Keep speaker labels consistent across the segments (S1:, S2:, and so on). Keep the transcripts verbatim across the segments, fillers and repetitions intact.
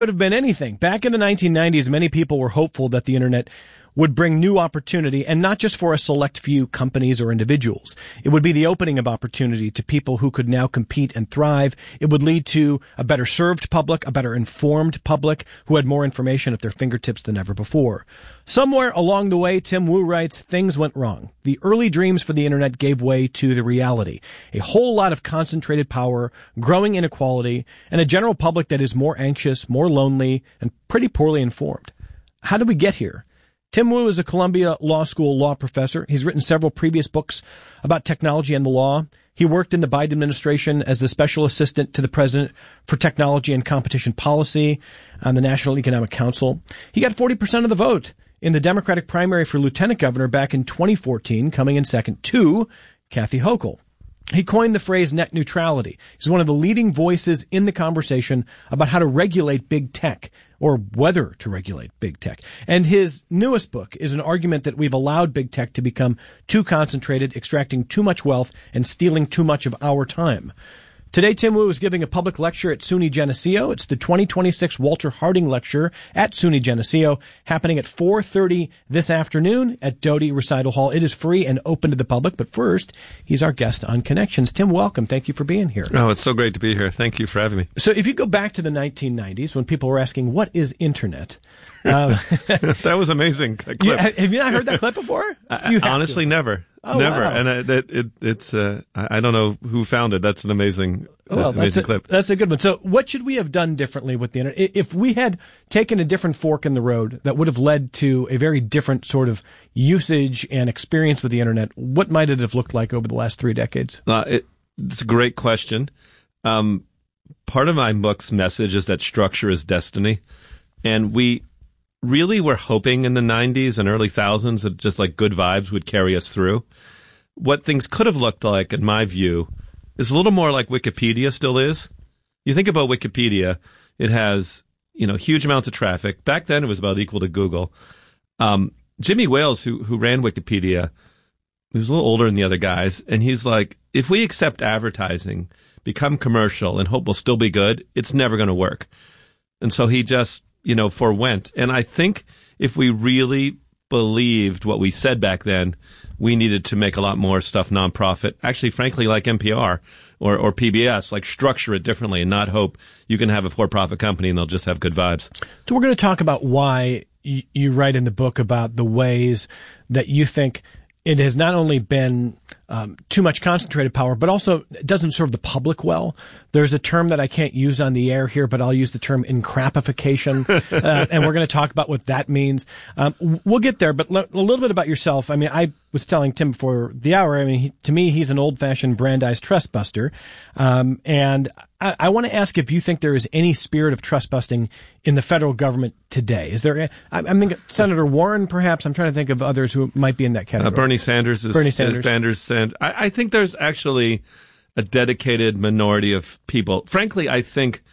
S1: Could have been anything. Back in the nineteen nineties, many people were hopeful that the internet would bring new opportunity, and not just for a select few companies or individuals. It would be the opening of opportunity to people who could now compete and thrive. It would lead to a better served public, a better informed public who had more information at their fingertips than ever before. Somewhere along the way, Tim Wu writes, things went wrong. The early dreams for the internet gave way to the reality. A whole lot of concentrated power, growing inequality, and a general public that is more anxious, more lonely, and pretty poorly informed. How did we get here? Tim Wu is a Columbia Law School law professor. He's written several previous books about technology and the law. He worked in the Biden administration as the special assistant to the president for technology and competition policy on the National Economic Council. He got forty percent of the vote in the Democratic primary for lieutenant governor back in twenty fourteen, coming in second to Kathy Hochul. He coined the phrase net neutrality. He's one of the leading voices in the conversation about how to regulate big tech, or whether to regulate big tech. And his newest book is an argument that we've allowed big tech to become too concentrated, extracting too much wealth, and stealing too much of our time. Today, Tim Wu is giving a public lecture at SUNY Geneseo. It's the twenty twenty-six Walter Harding Lecture at SUNY Geneseo, happening at four thirty this afternoon at Doty Recital Hall. It is free and open to the public, but first, he's our guest on Connections. Tim, welcome. Thank you for being here.
S2: Oh, it's so great to be here. Thank you for having me.
S1: So if you go back to the nineteen nineties, when people were asking, what is internet? Uh,
S2: that was amazing. That clip.
S1: You, have you not heard that clip before?
S2: I, honestly, to. never.
S1: Oh,
S2: never.
S1: Wow.
S2: And I, it, it, it's, uh, I don't know who found it. That's an amazing,
S1: oh, well,
S2: uh, amazing
S1: that's a,
S2: clip.
S1: That's a good one. So what should we have done differently with the internet? If we had taken a different fork in the road that would have led to a very different sort of usage and experience with the internet, what might it have looked like over the last three decades?
S2: Uh, it, it's a great question. Um, part of my book's message is that structure is destiny. And we really were hoping in the nineties and early thousands that just like good vibes would carry us through. What things could have looked like, in my view, is a little more like Wikipedia still is. You think about Wikipedia, it has, you know, huge amounts of traffic. Back then it was about equal to Google. Um, Jimmy Wales, who, who ran Wikipedia, he was a little older than the other guys, and he's like, if we accept advertising, become commercial, and hope we'll still be good, it's never going to work. And so he just, you know, forwent. And I think if we really believed what we said back then, we needed to make a lot more stuff nonprofit. Actually, frankly, like N P R or, or P B S, like structure it differently and not hope you can have a for-profit company and they'll just have good vibes.
S1: So we're going to talk about why y- you write in the book about the ways that you think it has not only been um, too much concentrated power, but also it doesn't serve the public well. There's a term that I can't use on the air here, but I'll use the term encrapification, uh, and we're going to talk about what that means. Um, we'll get there, but le- a little bit about yourself. I mean, I was telling Tim before the hour, I mean, he, to me, he's an old-fashioned Brandeis trust buster, um, and I, I want to ask if you think there is any spirit of trust busting in the federal government today. Is there? I, I mean, Senator Warren, perhaps. I'm trying to think of others who might be in that category.
S2: Uh, Bernie Sanders is
S1: Bernie Sanders.
S2: Is Sanders and I, I think there's actually a dedicated minority of people. Frankly, I think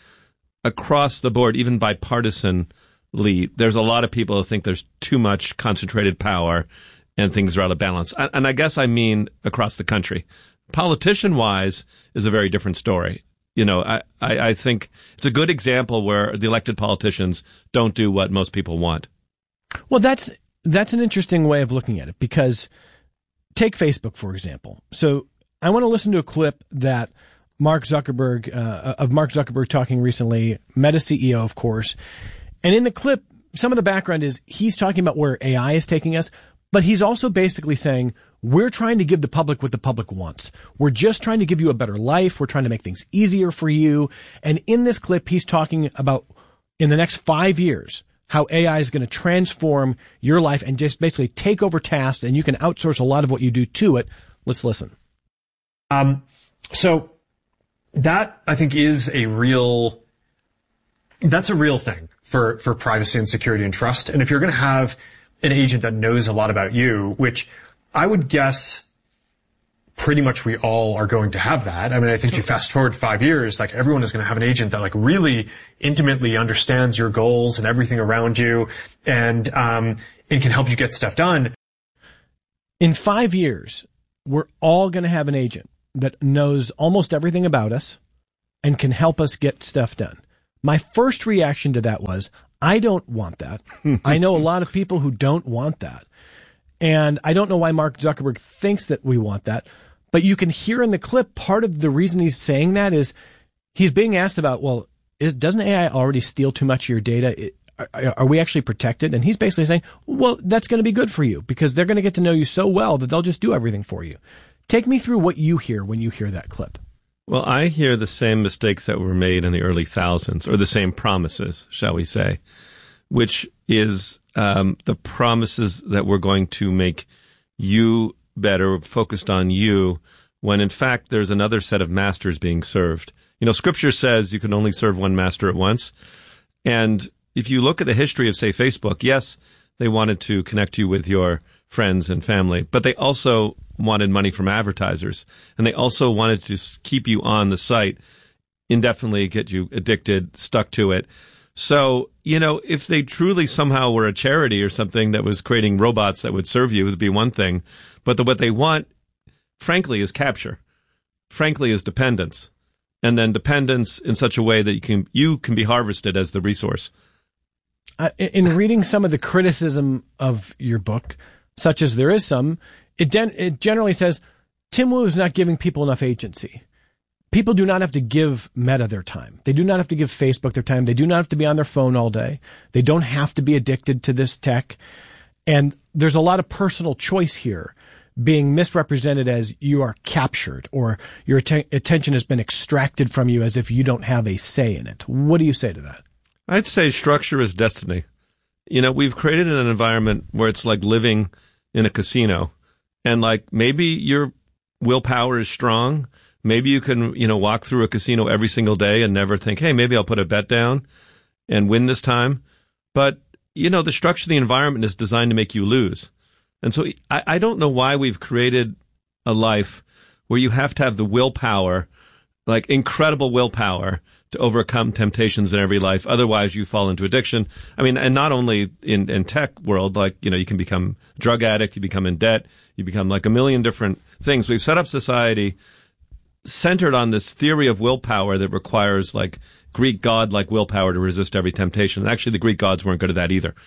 S2: across the board, even bipartisanly, there's a lot of people who think there's too much concentrated power and things are out of balance. And, and I guess I mean across the country. Politician-wise is a very different story. You know, I, I, I think it's a good example where the elected politicians don't do what most people want.
S1: Well, that's that's an interesting way of looking at it, because take Facebook, for example. So I want to listen to a clip that Mark Zuckerberg, uh, of Mark Zuckerberg talking recently, Meta C E O, of course. And in the clip, some of the background is he's talking about where A I is taking us, but he's also basically saying, we're trying to give the public what the public wants. We're just trying to give you a better life. We're trying to make things easier for you. And in this clip, he's talking about in the next five years, how A I is going to transform your life and just basically take over tasks, and you can outsource a lot of what you do to it. Let's listen.
S3: Um, so that, I think, is a real, that's a real thing for, for privacy and security and trust. And if you're going to have an agent that knows a lot about you, which I would guess pretty much we all are going to have that. I mean, I think you fast forward five years, like everyone is going to have an agent that like really intimately understands your goals and everything around you, and, um, and can help you get stuff done.
S1: In five years, we're all going to have an agent that knows almost everything about us and can help us get stuff done. My first reaction to that was, I don't want that. I know a lot of people who don't want that. And I don't know why Mark Zuckerberg thinks that we want that. But you can hear in the clip, part of the reason he's saying that is he's being asked about, well, is doesn't A I already steal too much of your data? Are, are we actually protected? And he's basically saying, well, that's going to be good for you because they're going to get to know you so well that they'll just do everything for you. Take me through what you hear when you hear that clip.
S2: Well, I hear the same mistakes that were made in the early thousands, or the same promises, shall we say, which is um, the promises that we're going to make you better, focused on you, when in fact there's another set of masters being served. You know, Scripture says you can only serve one master at once. And if you look at the history of, say, Facebook, yes, they wanted to connect you with your friends and family, but they also wanted money from advertisers, and they also wanted to keep you on the site indefinitely, get you addicted, stuck to it. So, you know, if they truly somehow were a charity or something that was creating robots that would serve you, it would be one thing. But the, what they want, frankly, is capture. Frankly, is dependence. And then dependence in such a way that you can you can be harvested as the resource.
S1: Uh, in reading some of the criticism of your book, such as there is some, it, den- it generally says, Tim Wu is not giving people enough agency. People do not have to give Meta their time. They do not have to give Facebook their time. They do not have to be on their phone all day. They don't have to be addicted to this tech. And there's a lot of personal choice here being misrepresented as you are captured or your att- attention has been extracted from you as if you don't have a say in it. What do you say to that?
S2: I'd say structure is destiny. You know, we've created an environment where it's like living in a casino. And like maybe your willpower is strong. Maybe you can, you know, walk through a casino every single day and never think, hey, maybe I'll put a bet down and win this time. But, you know, the structure of the environment is designed to make you lose. And so I, I don't know why we've created a life where you have to have the willpower, like incredible willpower, to overcome temptations in every life. Otherwise, you fall into addiction. I mean, and not only in, in tech world, like, you know, you can become a drug addict, you become in debt, you become like a million different things. We've set up society centered on this theory of willpower that requires like Greek god-like willpower to resist every temptation. And actually, the Greek gods weren't good at that either.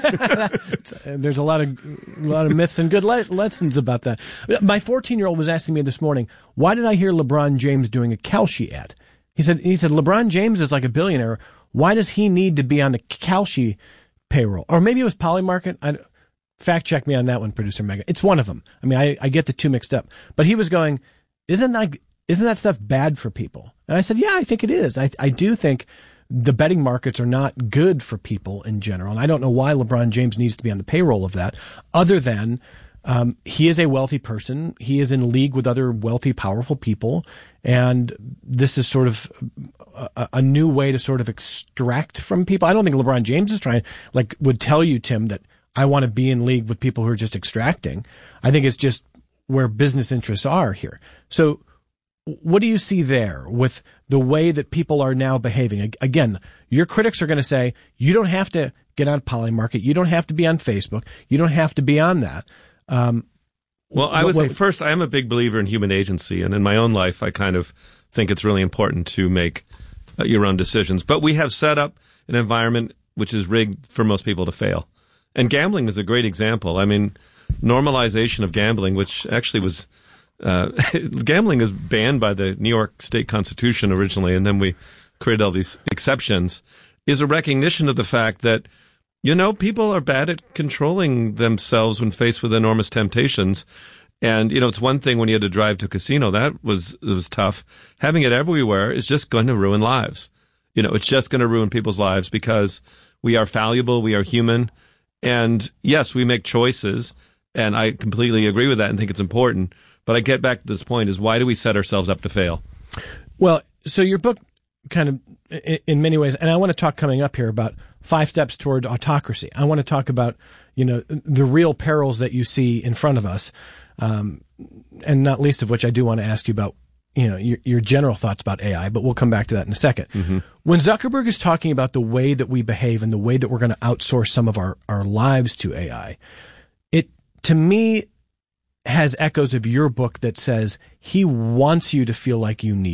S1: There's a lot of a lot of myths and good le- lessons about that. My fourteen-year-old was asking me this morning, why did I hear LeBron James doing a Kalshi ad? He said, he said, LeBron James is like a billionaire. Why does he need to be on the Kalshi payroll? Or maybe it was Polymarket. I, fact check me on that one, producer Mega. It's one of them. I mean, I, I get the two mixed up. But he was going, isn't that, isn't that stuff bad for people? And I said, yeah, I think it is. I, I do think the betting markets are not good for people in general. And I don't know why LeBron James needs to be on the payroll of that, other than um, he is a wealthy person. He is in league with other wealthy, powerful people. And this is sort of a, a new way to sort of extract from people. I don't think LeBron James is trying, like, would tell you, Tim, that I want to be in league with people who are just extracting. I think it's just where business interests are here. So what do you see there with the way that people are now behaving? Again, your critics are going to say, you don't have to get on Polymarket. You don't have to be on Facebook. You don't have to be on that. Um,
S2: well, I would say, first, I am a big believer in human agency. And in my own life, I kind of think it's really important to make uh, your own decisions. But we have set up an environment which is rigged for most people to fail. And gambling is a great example. I mean, normalization of gambling, which actually was Uh, gambling is banned by the New York State Constitution originally, and then we created all these exceptions, is a recognition of the fact that, you know, people are bad at controlling themselves when faced with enormous temptations. And, you know, it's one thing when you had to drive to a casino. That was, it was tough. Having it everywhere is just going to ruin lives. You know, it's just going to ruin people's lives because we are fallible, we are human. And yes, we make choices, and I completely agree with that and think it's important. But I get back to this point is, why do we set ourselves up to fail?
S1: Well, so your book kind of, in many ways, and I want to talk coming up here about five steps toward autocracy. I want to talk about, you know, the real perils that you see in front of us, um, and not least of which I do want to ask you about, you know, your, your general thoughts about A I, but we'll come back to that in a second. Mm-hmm. When Zuckerberg is talking about the way that we behave and the way that we're going to outsource some of our, our lives to A I, it, to me, has echoes of your book that says he wants you to feel like you need it.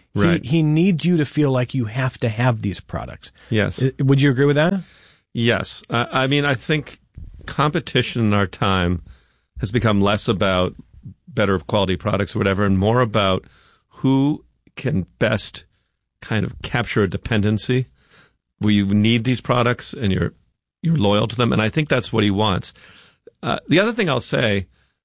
S2: Right.
S1: He, he needs you to feel like you have to have these products.
S2: Yes.
S1: I- Would you agree with that?
S2: Yes. Uh, I mean, I think competition in our time has become less about better quality products or whatever, and more about who can best kind of capture a dependency where you need these products and you're you're loyal to them. And I think that's what he wants. Uh, the other thing I'll say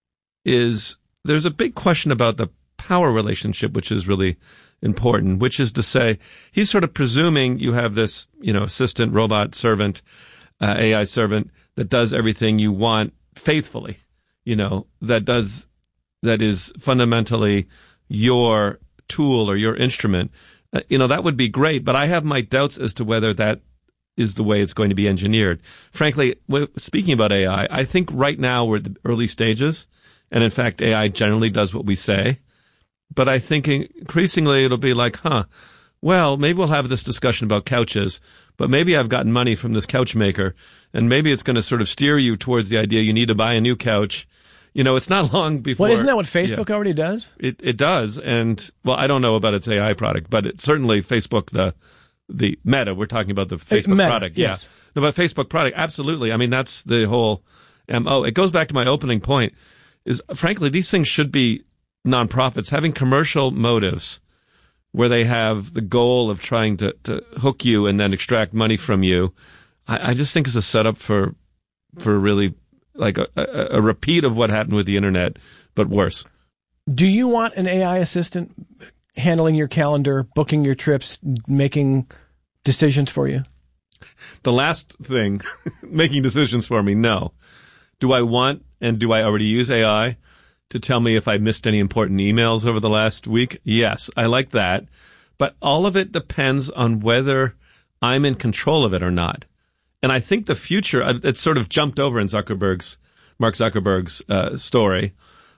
S2: is there's a big question about the power relationship, which is really important, which is to say he's sort of presuming you have this, you know, assistant, robot, servant, uh, A I servant that does everything you want faithfully, you know, that does, that is fundamentally your tool or your instrument. Uh, you know, that would be great, but I have my doubts as to whether that is the way it's going to be engineered. Frankly, w- speaking about A I, I think right now we're at the early stages, and in fact, A I generally does what we say. But I think increasingly it'll be like, huh, well, maybe we'll have this discussion about couches, but maybe I've gotten money from this couch maker, and maybe it's going to sort of steer you towards the idea you need to buy a new couch. You know, it's not long before...
S1: Well, isn't that what Facebook
S2: yeah,
S1: already does?
S2: It it does, and, well, I don't know about its A I product, but it, certainly Facebook, the the Meta, we're talking about the Facebook
S1: Meta,
S2: product.
S1: yes.
S2: Yeah. No, but Facebook product, absolutely. I mean, that's the whole M O. It goes back to my opening point, is, frankly, these things should be nonprofits having commercial motives where they have the goal of trying to, to hook you and then extract money from you. I, I just think it's a setup for for really like a, a, a repeat of what happened with the internet, but worse.
S1: Do you want an A I assistant handling your calendar, booking your trips, making decisions for you?
S2: The last thing, making decisions for me, no. Do I want and do I already use A I to tell me if I missed any important emails over the last week? Yes, I like that. But all of it depends on whether I'm in control of it or not. And I think the future, it's sort of jumped over in Zuckerberg's, Mark Zuckerberg's uh, story,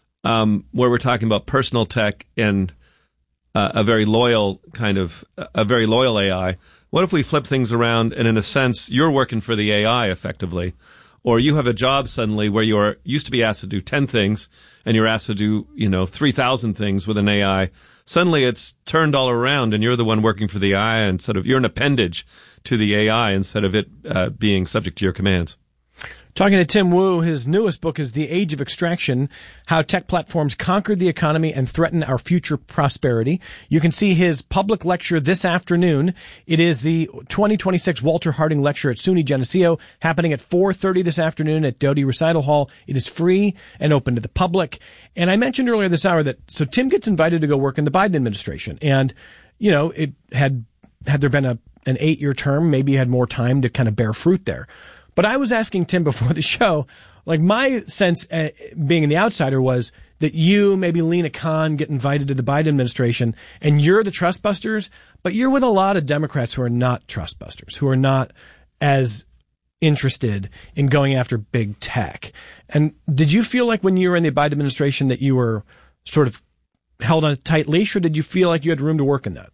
S2: um, where we're talking about personal tech and uh, a very loyal kind of, a very loyal A I. What if we flip things around and in a sense, you're working for the A I effectively? Or you have a job suddenly where you're used to be asked to do ten things and you're asked to do, you know, three thousand things with an A I. Suddenly it's turned all around and you're the one working for the A I and sort of you're an appendage to the A I instead of it uh, being subject to your commands.
S1: Talking to Tim Wu, his newest book is The Age of Extraction, How Tech Platforms Conquered the Economy and Threaten Our Future Prosperity. You can see his public lecture this afternoon. It is the twenty twenty-six Walter Harding Lecture at SUNY Geneseo, happening at four thirty this afternoon at Doty Recital Hall. It is free and open to the public. And I mentioned earlier this hour that, so Tim gets invited to go work in the Biden administration. And, you know, it had, had there been a, an eight-year term, maybe he had more time to kind of bear fruit there. But I was asking Tim before the show, like my sense, uh, being in the outsider, was that you, maybe Lena Khan, get invited to the Biden administration, and you're the trust busters, but you're with a lot of Democrats who are not trust busters, who are not as interested in going after big tech. And did you feel like when you were in the Biden administration that you were sort of held on a tight leash, or did you feel like you had room to work in that?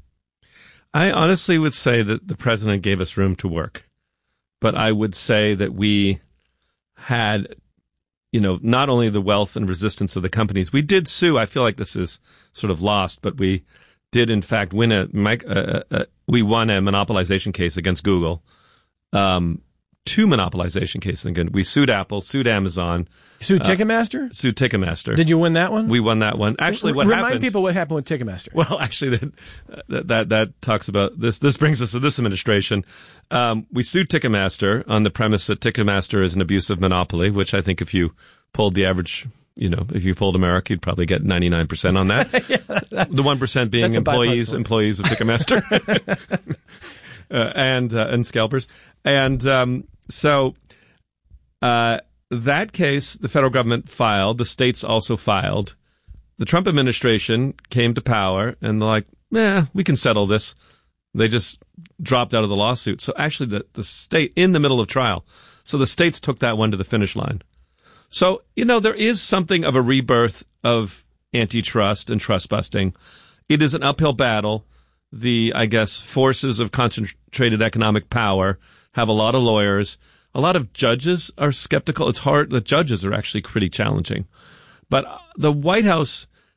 S2: I honestly would say that the president gave us room to work. But I would say that we had, you know, not only the wealth and resistance of the companies. We did sue. I feel like this is sort of lost, but we did, in fact, win a, a, a we won a monopolization case against Google. Um, two monopolization cases. Again, we sued Apple, sued Amazon.
S1: Sued Ticketmaster?
S2: Uh, sued Ticketmaster.
S1: Did you win that one?
S2: We won that one. Actually, what
S1: Remind
S2: happened...
S1: Remind people what happened with Ticketmaster.
S2: Well, actually, that, that that that talks about this. This brings us to this administration. Um, we sued Ticketmaster on the premise that Ticketmaster is an abusive monopoly, which I think if you polled the average, you know, if you polled America, you'd probably get ninety-nine percent on that. yeah, that the one percent being employees employees of Ticketmaster uh, and uh, and scalpers. And um, so... Uh, That case, the federal government filed. The states also filed. The Trump administration came to power, and they're like, "Eh, we can settle this." They just dropped out of the lawsuit. So actually, the, the state, in the middle of trial, so the states took that one to the finish line. So, you know, there is something of a rebirth of antitrust and trust busting. It is an uphill battle. The, I guess, forces of concentrated economic power have a lot of lawyers. A lot of judges are skeptical. It's hard. The judges are actually pretty challenging. But the White House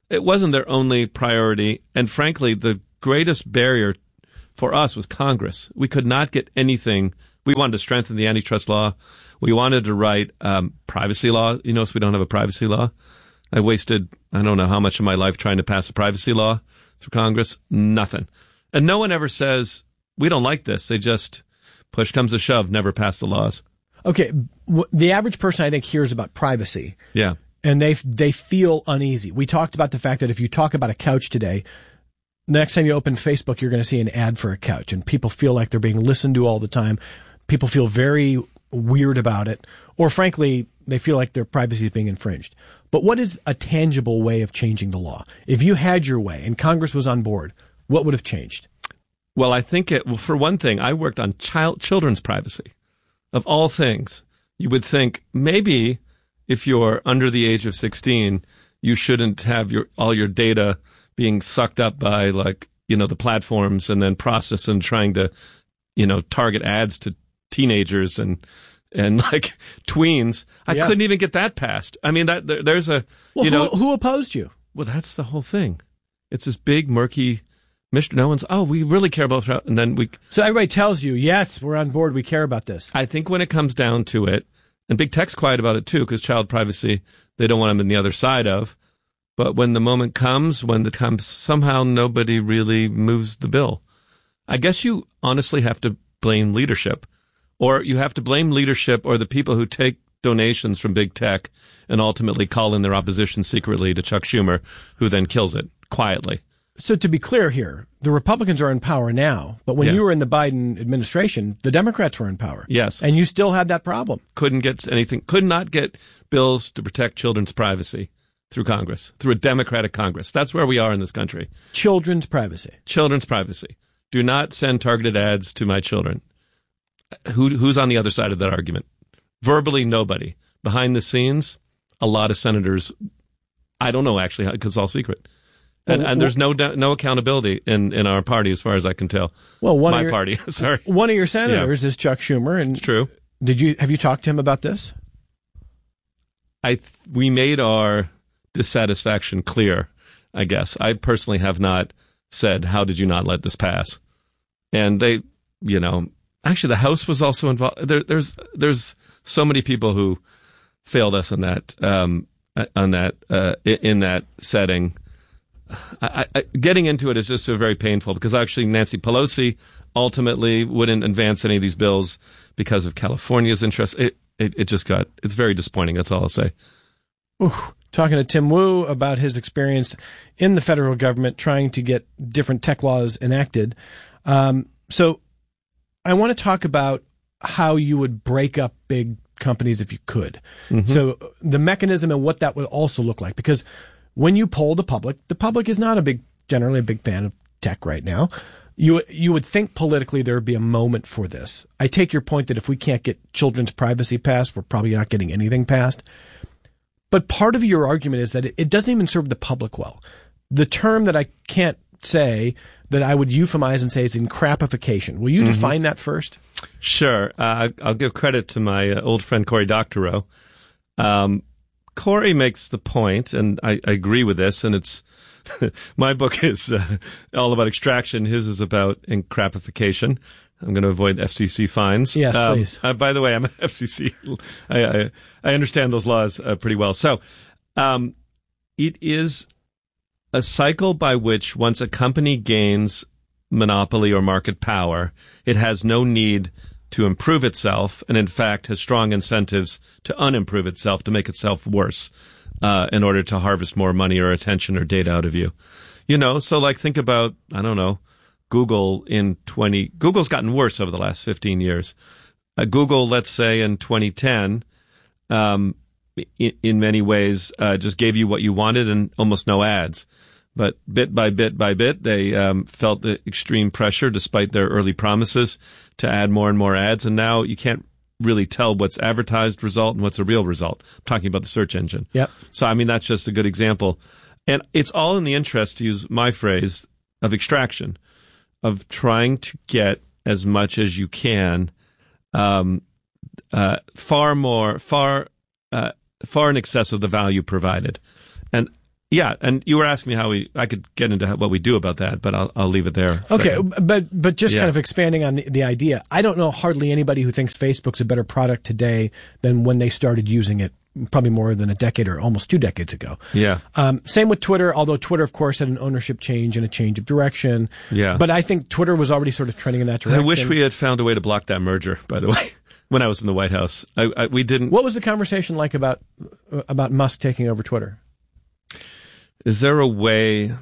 S2: it wasn't their only priority. And frankly, the greatest barrier for us was Congress. We could not get anything. We wanted to strengthen the antitrust law. We wanted to write um, privacy law. You notice we don't have a privacy law. I wasted, I don't know how much of my life trying to pass a privacy law through Congress. Nothing. And no one ever says, we don't like this. They just, push comes to shove, never pass the laws.
S1: Okay. W- the average person, I think, hears about privacy.
S2: Yeah.
S1: And they they feel uneasy. We talked about the fact that if you talk about a couch today, the next time you open Facebook, you're going to see an ad for a couch. And people feel like they're being listened to all the time. People feel very weird about it. Or frankly, they feel like their privacy is being infringed. But what is a tangible way of changing the law? If you had your way and Congress was on board, what would have changed?
S2: Well, I think it, well, for one thing, I worked on child children's privacy. Of all things, you would think maybe if you're under the age of sixteen, you shouldn't have your all your data being sucked up by, like, you know, the platforms and then processed and trying to, you know, target ads to teenagers and and like tweens. I
S1: Yeah.
S2: couldn't even get that passed. I mean, that there, there's a
S1: Well,
S2: you
S1: who,
S2: know
S1: who opposed you?
S2: well, that's the whole thing. It's this big murky mystery. No one's oh, we really care about, and then we.
S1: So everybody tells you, yes, we're on board. We care about this.
S2: I think when it comes down to it, and big tech's quiet about it too, because child privacy, they don't want them on the other side of. But when the moment comes, when it comes, somehow nobody really moves the bill. I guess you honestly have to blame leadership, or you have to blame leadership or the people who take donations from big tech and ultimately call in their opposition secretly to Chuck Schumer, who then kills it quietly.
S1: So to be clear here, the Republicans are in power now, but when
S2: Yeah.
S1: you were in the Biden administration, the Democrats were in power.
S2: Yes.
S1: And you still had that problem.
S2: Couldn't get anything, could not get bills to protect children's privacy through Congress, through a Democratic Congress. That's where we are in this country.
S1: Children's privacy.
S2: Children's privacy. Do not send targeted ads to my children. Who, who's on the other side of that argument? Verbally, nobody. Behind the scenes, a lot of senators. I don't know, actually, because it's all secret. And,
S1: Well,
S2: and there's no no accountability in, in our party, as far as I can tell.
S1: Well, one
S2: My
S1: of your,
S2: party, sorry.
S1: One of your senators is Chuck Schumer, and
S2: It's true.
S1: did you have you talked to him about this?
S2: I th- we made our dissatisfaction clear, I guess. I personally have not said, how did you not let this pass? And they, you know, actually the House was also involved. There, there's there's so many people who failed us on that um, on that uh, in that setting. I, I, getting into it is just so very painful because actually Nancy Pelosi ultimately wouldn't advance any of these bills because of California's interest. It, it, it just got, it's very disappointing. That's all I'll say.
S1: Ooh, talking to Tim Wu about his experience in the federal government trying to get different tech laws enacted. Um, so I want to talk about how you would break up big companies if you could. Mm-hmm. So the mechanism and what that would also look like, because when you poll the public, the public is not a big, generally a big fan of tech right now. You you would think politically there would be a moment for this. I take your point that if we can't get children's privacy passed, we're probably not getting anything passed. But part of your argument is that it, it doesn't even serve the public well. The term that I can't say that I would euphemize and say is encrapification. Will you mm-hmm. define that first?
S2: Sure. Uh, I'll give credit to my uh, old friend Cory Doctorow. Um, Cory makes the point, and I, I agree with this, and it's my book is uh, all about extraction. His is about encrapification. I'm going to avoid F C C fines.
S1: Yes,
S2: um,
S1: please.
S2: Uh, by the way, I'm an F C C. I, I, I understand those laws uh, pretty well. So um, it is a cycle by which once a company gains monopoly or market power, it has no need to improve itself, and in fact has strong incentives to unimprove itself, to make itself worse, uh, in order to harvest more money or attention or data out of you. You know, so like think about, I don't know, Google in twenty, Google's gotten worse over the last fifteen years. Uh, Google, let's say in twenty ten, um, in, in many ways, uh, just gave you what you wanted and almost no ads. But bit by bit by bit, they um, felt the extreme pressure, despite their early promises, to add more and more ads. And now you can't really tell what's advertised result and what's a real result. I'm talking about the search engine.
S1: Yep.
S2: So, I mean, that's just a good example. And it's all in the interest, to use my phrase, of extraction, of trying to get as much as you can, um, uh, far more, far, uh, far in excess of the value provided. And Yeah, and you were asking me how we, I could get into what we do about that, but I'll, I'll leave it there.
S1: Okay, but but just
S2: yeah.
S1: kind of expanding on the, the idea, I don't know hardly anybody who thinks Facebook's a better product today than when they started using it, probably more than a decade or almost two decades ago.
S2: Yeah.
S1: Um, same with Twitter, although Twitter, of course, had an ownership change and a change of direction.
S2: Yeah.
S1: But I think Twitter was already sort of trending in that direction.
S2: I wish we had found a way to block that merger, by the way, when I was in the White House. I, I, we didn't.
S1: What was the conversation like about about Musk taking over Twitter?
S2: Is there a way,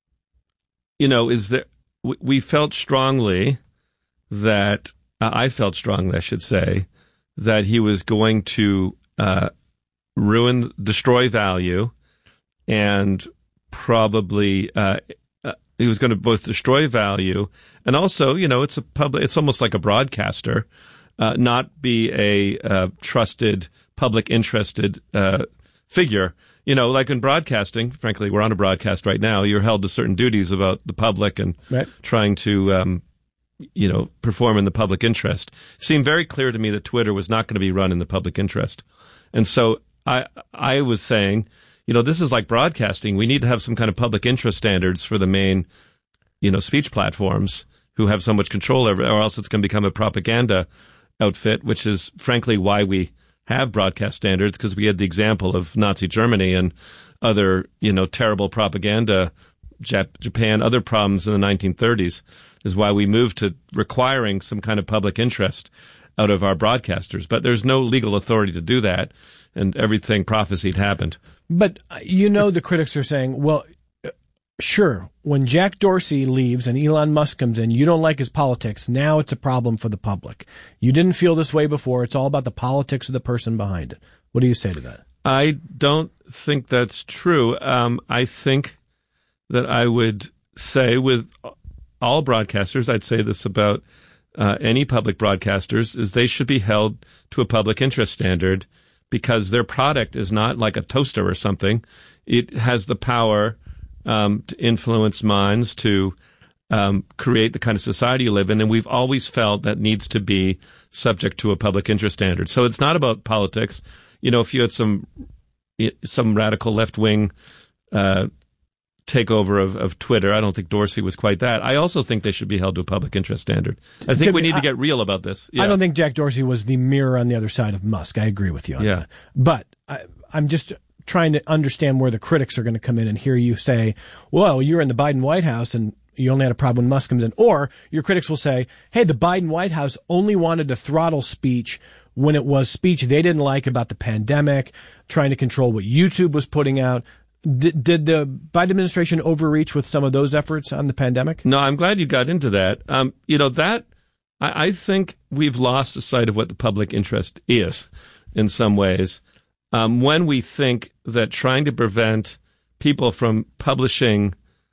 S2: you know, is there, we felt strongly that, uh, I felt strongly, I should say, that he was going to uh, ruin, destroy value, and probably uh, uh, he was going to both destroy value and also, you know, it's a public, it's almost like a broadcaster, uh, not be a uh, trusted, public interested uh, figure. You know, like in broadcasting, frankly, we're on a broadcast right now. You're held to certain duties about the public and
S1: right.
S2: trying to, um, you know, perform in the public interest. It seemed very clear to me that Twitter was not going to be run in the public interest. And so I, I was saying, you know, this is like broadcasting. We need to have some kind of public interest standards for the main, you know, speech platforms who have so much control over it, or else it's going to become a propaganda outfit, which is frankly why we have broadcast standards, because we had the example of Nazi Germany and other, you know, terrible propaganda, Jap- Japan, other problems in the nineteen thirties, is why we moved to requiring some kind of public interest out of our broadcasters. But there's no legal authority to do that, and everything prophesied happened.
S1: But, uh, you know, the critics are saying, well, uh, sure, when Jack Dorsey leaves and Elon Musk comes in, you don't like his politics. Now it's a problem for the public. You didn't feel this way before. It's all about the politics of the person behind it. What do you say to that?
S2: I don't think that's true. Um, I think that I would say with all broadcasters, I'd say this about uh, any public broadcasters, is they should be held to a public interest standard, because their product is not like a toaster or something. It has the power um, to influence minds, to um, create the kind of society you live in, and we've always felt that needs to be subject to a public interest standard. So it's not about politics. You know, if you had some some radical left-wing uh, takeover of, of Twitter, I don't think Dorsey was quite that. I also think they should be held to a public interest standard. I think we need to get real about this. Yeah.
S1: I don't think Jack Dorsey was the mirror on the other side of Musk. I agree with you on
S2: yeah.
S1: that. But I, I'm just trying to understand where the critics are going to come in and hear you say, well, you're in the Biden White House and you only had a problem when Musk comes in. Or your critics will say, hey, the Biden White House only wanted to throttle speech when it was speech they didn't like about the pandemic, trying to control what YouTube was putting out. Did, did the Biden administration overreach with some of those efforts on the pandemic?
S2: No, I'm glad you got into that. Um, you know, that I, I think we've lost the sight of what the public interest is in some ways. Um, when we think that trying to prevent people from publishing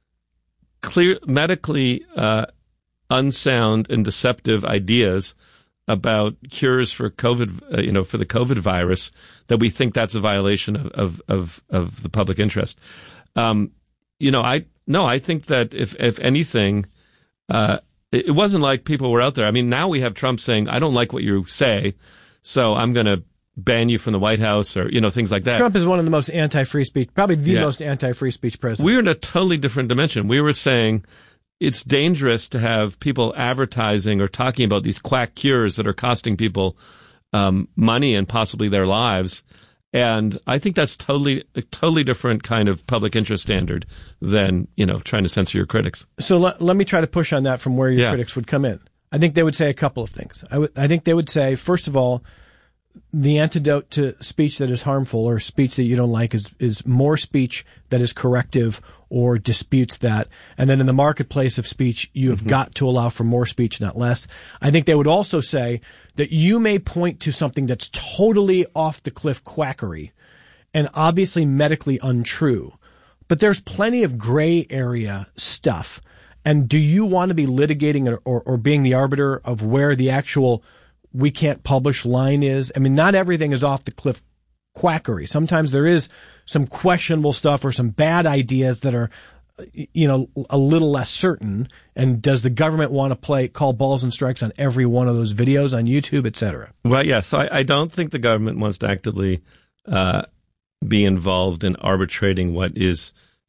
S2: clear, medically uh, unsound and deceptive ideas about cures for COVID, uh, you know, for the COVID virus, that we think that's a violation of of of, of the public interest. Um, you know, I no, I think that if if anything, uh, it, it wasn't like people were out there. I mean, now we have Trump saying, "I don't like what you say, so I'm going to ban you from the White House," or you know, things like that.
S1: Trump is one of the most anti-free speech, probably the
S2: yeah.
S1: most anti-free speech president.
S2: We're in a totally different dimension. We were saying it's dangerous to have people advertising or talking about these quack cures that are costing people um, money and possibly their lives. And I think that's totally a totally different kind of public interest standard than, you know, trying to censor your critics.
S1: So let, let me try to push on that from where your
S2: yeah.
S1: critics would come in. I think they would say a couple of things. I, w- I think they would say, first of all, the antidote to speech that is harmful or speech that you don't like is, is more speech that is corrective or disputes that. And then in the marketplace of speech, you have mm-hmm. got to allow for more speech, not less. I think they would also say that you may point to something that's totally off the cliff quackery and obviously medically untrue, but there's plenty of gray area stuff. And do you want to be litigating or, or, or being the arbiter of where the actual we can't publish line is? I mean, not everything is off the cliff quackery. Sometimes there is some questionable stuff or some bad ideas that are, you know, a little less certain. And does the government want to play, call balls and strikes on every one of those videos on YouTube, et cetera?
S2: Well, yes. So I, I don't think the government wants to actively uh, be involved in arbitrating what is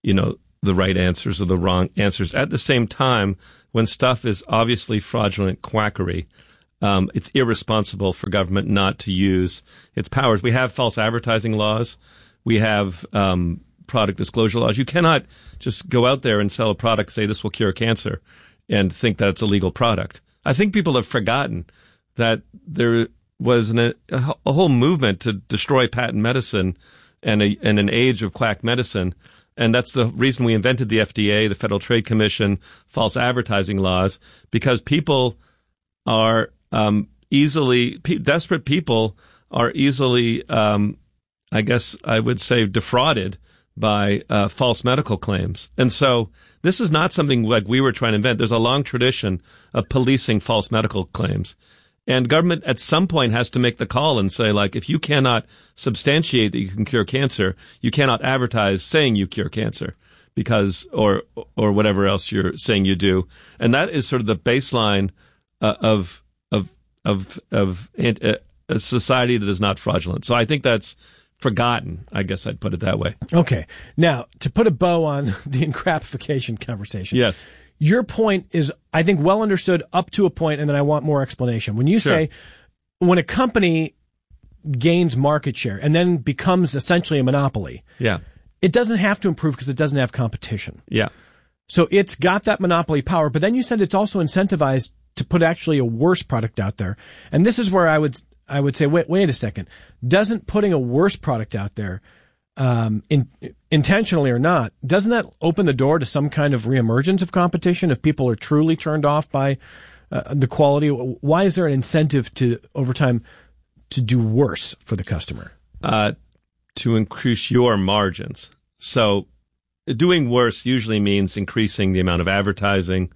S2: you know, the right answers or the wrong answers. At the same time, when stuff is obviously fraudulent quackery, um, it's irresponsible for government not to use its powers. We have false advertising laws. We have um, product disclosure laws. You cannot just go out there and sell a product, say this will cure cancer, and think that's a legal product. I think people have forgotten that there was an, a, a whole movement to destroy patent medicine and, a, and an age of quack medicine. And that's the reason we invented the F D A, the Federal Trade Commission, false advertising laws, because people are um, easily, pe- desperate people are easily, um, I guess I would say, defrauded by uh, false medical claims. And so this is not something like we were trying to invent. There's a long tradition of policing false medical claims. And government at some point has to make the call and say, like, if you cannot substantiate that you can cure cancer, you cannot advertise saying you cure cancer because, or, or whatever else you're saying you do. And that is sort of the baseline uh, of, of, of, of a, a society that is not fraudulent. So I think that's forgotten. I guess I'd put it that way.
S1: Okay. Now, to put a bow on the encrapification conversation.
S2: Yes.
S1: Your point is, I think, well understood up to a point, and then I want more explanation. When you
S2: Sure.
S1: say, when a company gains market share and then becomes essentially a monopoly,
S2: Yeah.
S1: it doesn't have to improve because it doesn't have competition.
S2: Yeah.
S1: So it's got that monopoly power, but then you said it's also incentivized to put actually a worse product out there. And this is where I would I would say, wait, wait a second. Doesn't putting a worse product out there, um, in, intentionally or not, doesn't that open the door to some kind of reemergence of competition if people are truly turned off by uh, the quality? Why is there an incentive to, over time, to do worse for the customer?
S2: Uh, to increase your margins. So doing worse usually means increasing the amount of advertising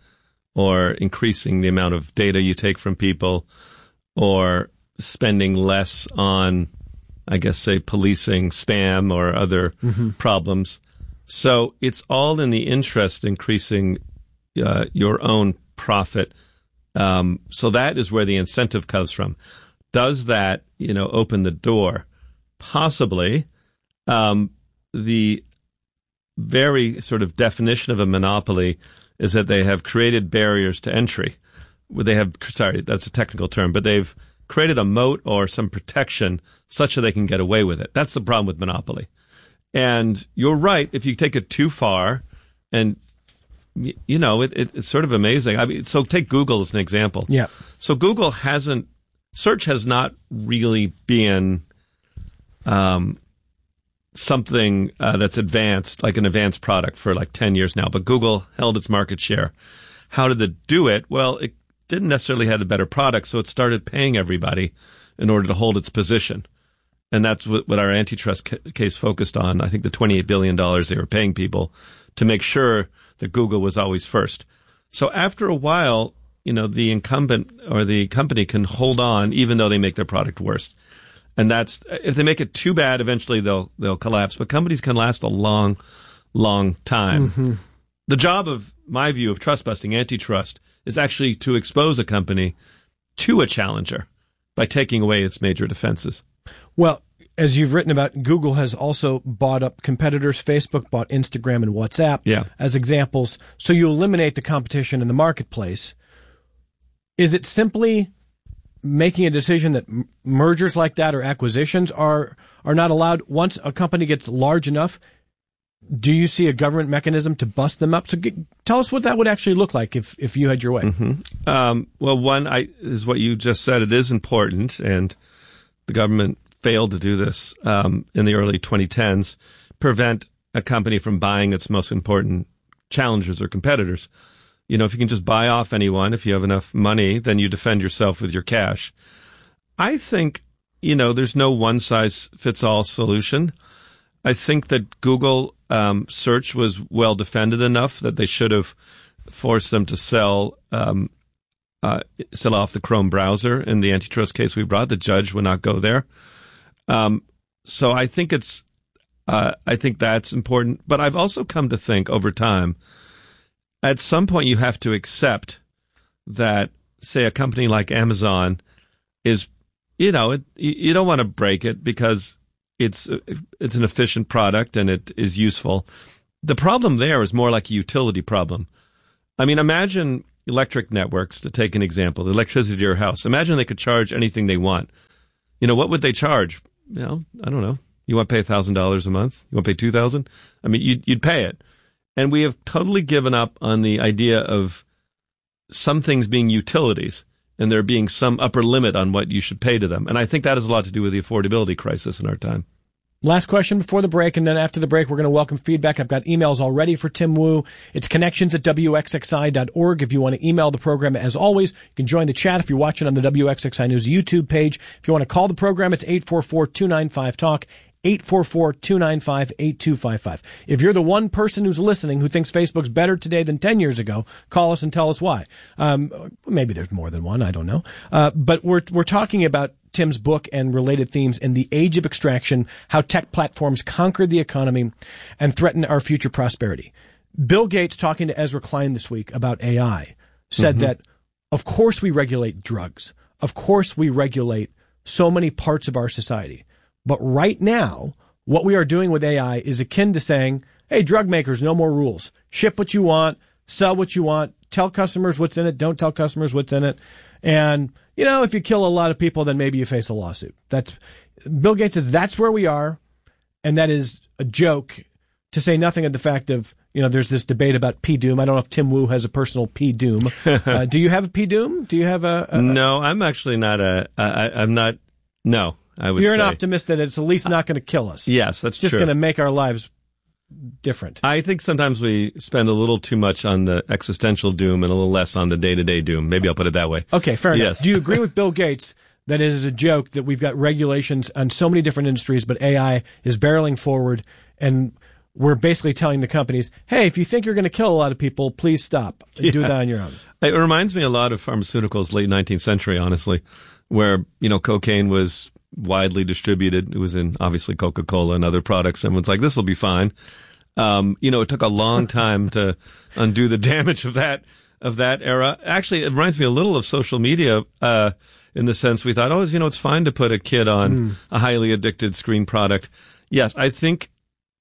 S2: or increasing the amount of data you take from people or spending less on, I guess, say, policing spam or other mm-hmm. problems. So it's all in the interest in increasing uh, your own profit. Um, so that is where the incentive comes from. Does that, you know, open the door? Possibly. Um, the very sort of definition of a monopoly is that they have created barriers to entry. They have, sorry, that's a technical term, but they've created a moat or some protection such that they can get away with it. That's the problem with monopoly. And you're right, if you take it too far, and, you know, it, it, it's sort of amazing. I mean, so take Google as an example.
S1: Yeah.
S2: So Google hasn't, search has not really been um, something uh, that's advanced, like an advanced product for like ten years now, but Google held its market share. How did it do it? Well, it didn't necessarily have a better product, so it started paying everybody in order to hold its position. And that's what, what our antitrust ca- case focused on. I think the twenty-eight billion dollars they were paying people to make sure that Google was always first. So after a while, you know, the incumbent or the company can hold on even though they make their product worse. And that's, if they make it too bad, eventually they'll they'll collapse. But companies can last a long, long time. Mm-hmm. The job of my view of trust busting, antitrust, is actually to expose a company to a challenger by taking away its major defenses.
S1: Well, as you've written about, Google has also bought up competitors. Facebook bought Instagram and WhatsApp
S2: yeah.
S1: as examples. So you eliminate the competition in the marketplace. Is it simply making a decision that m- mergers like that or acquisitions are are not allowed once a company gets large enough? Do you see a government mechanism to bust them up? So get, tell us what that would actually look like if, if you had your way.
S2: Mm-hmm. Um, well, one I, is what you just said. It is important, and the government failed to do this um, in the early twenty tens, prevent a company from buying its most important challengers or competitors. You know, if you can just buy off anyone, if you have enough money, then you defend yourself with your cash. I think, you know, there's no one-size-fits-all solution. I think that Google um, search was well defended enough that they should have forced them to sell um, uh, sell off the Chrome browser in the antitrust case we brought. The judge would not go there. Um, so I think it's uh, I think that's important. But I've also come to think over time, at some point you have to accept that, say, a company like Amazon is, you know, it, you don't want to break it because it's it's an efficient product and it is useful. the problem there is more like a utility problem. I mean, imagine electric networks, to take an example, the electricity to your house. Imagine they could charge anything they want. You know, what would they charge? You know, I don't know. You want to pay one thousand dollars a month? You want to pay two thousand dollars? I mean, you'd, you'd pay it. And we have totally given up on the idea of some things being utilities and there being some upper limit on what you should pay to them. And I think that has a lot to do with the affordability crisis in our time.
S1: Last question before the break, and then after the break, we're going to welcome feedback. I've got emails already for Tim Wu. It's connections at W X X I dot org. If you want to email the program, as always, you can join the chat if you're watching on the W X X I News YouTube page. If you want to call the program, it's eight four four, two nine five, talk, eight four four, two nine five, eight two five five. If you're the one person who's listening who thinks Facebook's better today than ten years ago, call us and tell us why. Um, maybe there's more than one, I don't know. Uh, but we're, we're talking about Tim's book and related themes in the age of extraction, how tech platforms conquered the economy and threaten our future prosperity. Bill Gates, talking to Ezra Klein this week about A I, said mm-hmm. that, of course we regulate drugs. Of course we regulate so many parts of our society. But right now, what we are doing with A I is akin to saying, hey, drug makers, no more rules. Ship what you want, sell what you want, tell customers what's in it, don't tell customers what's in it. And, you know, if you kill a lot of people, then maybe you face a lawsuit. That's Bill Gates says that's where we are. And that is a joke, to say nothing of the fact of, you know, there's this debate about P Doom. I don't know if Tim Wu has a personal P Doom. Uh, do you have a P Doom? Do you have a, a
S2: No, I'm actually not a, I, I'm not, no, I would
S1: You're
S2: say.
S1: an optimist that it's at least not going to kill us.
S2: Yes, that's
S1: it's just
S2: true.
S1: going to make our lives different.
S2: I think sometimes we spend a little too much on the existential doom and a little less on the day-to-day doom. Maybe I'll put it that way.
S1: Okay, fair enough.
S2: Yes.
S1: Do you agree with Bill Gates that it is a joke that we've got regulations on so many different industries, but A I is barreling forward, and we're basically telling the companies, hey, if you think you're going to kill a lot of people, please stop.
S2: Yeah.
S1: Do that on your own.
S2: It reminds me a lot of pharmaceuticals, late nineteenth century, honestly, where, you know, cocaine was widely distributed. It was in, obviously, Coca-Cola and other products. Everyone's like, this will be fine. Um, you know, it took a long time to undo the damage of that, of that era. Actually, it reminds me a little of social media, uh, in the sense we thought, oh, you know, it's fine to put a kid on mm. a highly addicted screen product. Yes, I think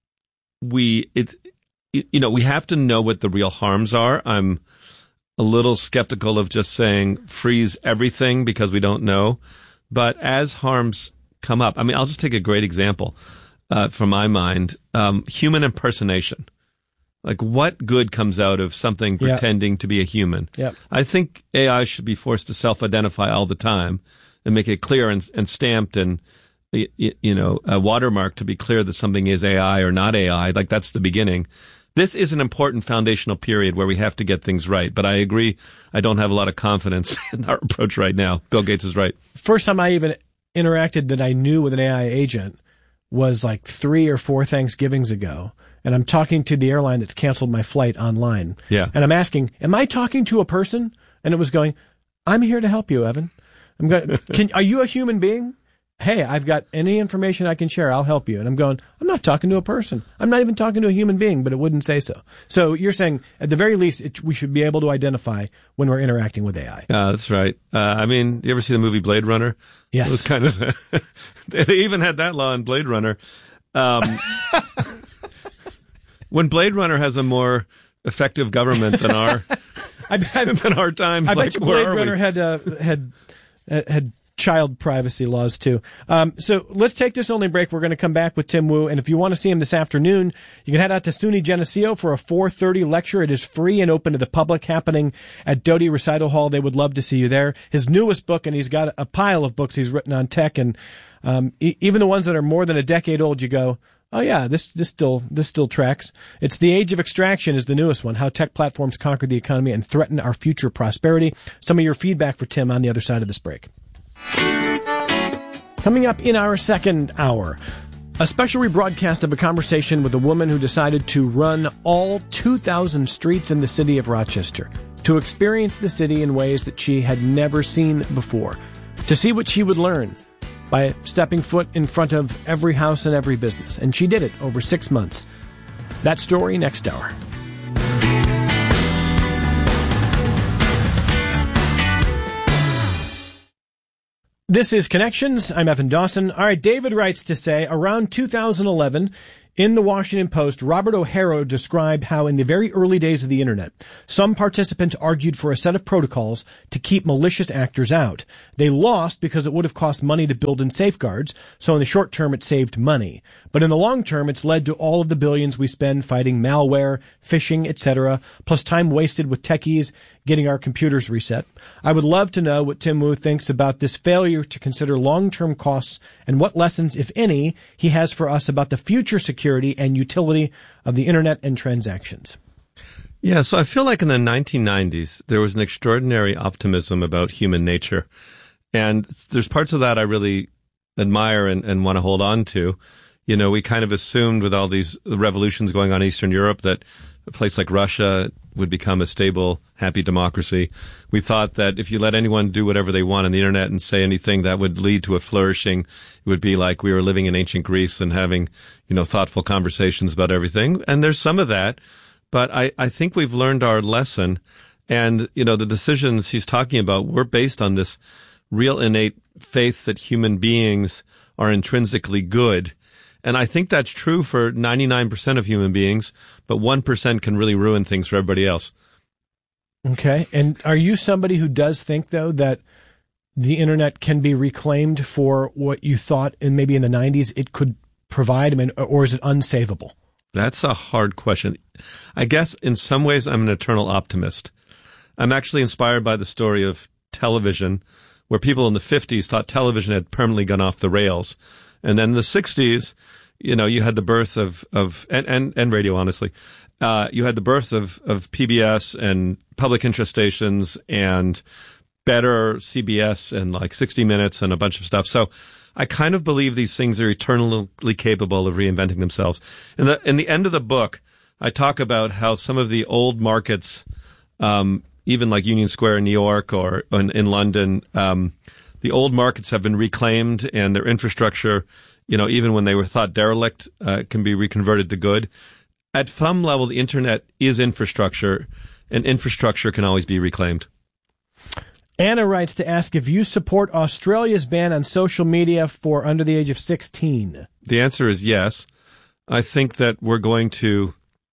S2: we, it, you know, we have to know what the real harms are. I'm a little skeptical of just saying freeze everything because we don't know. But as harms come up, I mean, I'll just take a great example. Uh, from my mind, um, human impersonation. Like, what good comes out of something pretending yep. to be a human?
S1: Yep.
S2: I think A I should be forced to self-identify all the time and make it clear and, and stamped and, you, you know, a watermark to be clear that something is A I or not A I. Like, that's the beginning. This is an important foundational period where we have to get things right. But I agree, I don't have a lot of confidence in our approach right now. Bill Gates is right.
S1: First time I even interacted that I knew with an A I agent was like three or four Thanksgivings ago. And I'm talking to the airline that's canceled my flight online.
S2: Yeah.
S1: And I'm asking, am I talking to a person? And it was going, I'm here to help you, Evan. I'm going, can, are you a human being? Hey, I've got any information I can share. I'll help you. And I'm going, I'm not talking to a person. I'm not even talking to a human being, but it wouldn't say so. So you're saying, at the very least, it, we should be able to identify when we're interacting with A I.
S2: Yeah, that's right. Uh, I mean, you ever see the movie Blade Runner?
S1: Yes.
S2: It was kind of, they even had that law in Blade Runner. Um, when Blade Runner has a more effective government than our,
S1: I, I,
S2: than our times,
S1: I
S2: like,
S1: bet you
S2: where
S1: Blade
S2: are
S1: Runner
S2: we?
S1: had, uh, had, had, child privacy laws too. Um, so let's take this only break. We're going to come back with Tim Wu. And if you want to see him this afternoon, you can head out to SUNY Geneseo for a four thirty lecture. It is free and open to the public, happening at Doty Recital Hall. They would love to see you there. His newest book, and he's got a pile of books he's written on tech, and um, e- even the ones that are more than a decade old, you go, oh yeah, this, this still, this still tracks. It's The Age of Extraction is the newest one, how tech platforms conquered the economy and threaten our future prosperity. Some of your feedback for Tim on the other side of this break. Coming up in our second hour, a special rebroadcast of a conversation with a woman who decided to run all two thousand streets in the city of Rochester, to experience the city in ways that she had never seen before, to see what she would learn by stepping foot in front of every house and every business. And she did it over six months. That story next hour. This is Connections. I'm Evan Dawson. All right, David writes to say, around two thousand eleven, In the Washington Post, Robert O'Hara described how in the very early days of the internet, some participants argued for a set of protocols to keep malicious actors out. They lost because it would have cost money to build in safeguards, so in the short term it saved money. But in the long term, it's led to all of the billions we spend fighting malware, phishing, et cetera, plus time wasted with techies getting our computers reset. I would love to know what Tim Wu thinks about this failure to consider long-term costs and what lessons, if any, he has for us about the future security and utility of the internet and transactions.
S2: Yeah, so I feel like in the nineteen nineties, there was an extraordinary optimism about human nature. And there's parts of that I really admire and, and want to hold on to. You know, we kind of assumed with all these revolutions going on in Eastern Europe that a place like Russia would become a stable, happy democracy. We thought that if you let anyone do whatever they want on the internet and say anything, that would lead to a flourishing. It would be like we were living in ancient Greece and having, you know, thoughtful conversations about everything. And there's some of that, but I, I think we've learned our lesson. And, you know, the decisions he's talking about were based on this real innate faith that human beings are intrinsically good. And I think that's true for ninety-nine percent of human beings, but one percent can really ruin things for everybody else.
S1: Okay. And are you somebody who does think, though, that the internet can be reclaimed for what you thought in maybe in the nineties it could provide? I mean, or is it unsavable?
S2: That's a hard question. I guess in some ways I'm an eternal optimist. I'm actually inspired by the story of television, where people in the fifties thought television had permanently gone off the rails. And then in the sixties, you know, you had the birth of, of and, and, and radio, honestly. Uh, you had the birth of, of P B S and public interest stations and better C B S and like sixty minutes and a bunch of stuff. So I kind of believe these things are eternally capable of reinventing themselves. In the, in the end of the book, I talk about how some of the old markets, um, even like Union Square in New York or in, in London, um, the old markets have been reclaimed and their infrastructure, you know, even when they were thought derelict, uh, can be reconverted to good. At some level, the internet is infrastructure, and infrastructure can always be reclaimed.
S1: Anna writes to ask if you support Australia's ban on social media for under the age of sixteen.
S2: The answer is yes. I think that we're going to,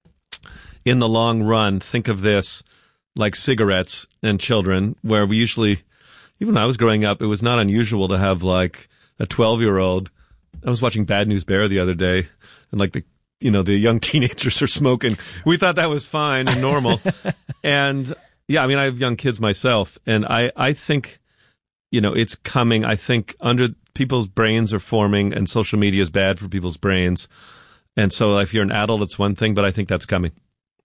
S2: in the long run, think of this like cigarettes and children, where we usually, even when I was growing up, it was not unusual to have like a twelve-year-old. I was watching Bad News Bear the other day, and like the, you know, the young teenagers are smoking. We thought that was fine and normal. And yeah, I mean, I have young kids myself, and I, I think, you know, it's coming. I think under people's brains are forming, and social media is bad for people's brains. And so if you're an adult, it's one thing, but I think that's coming.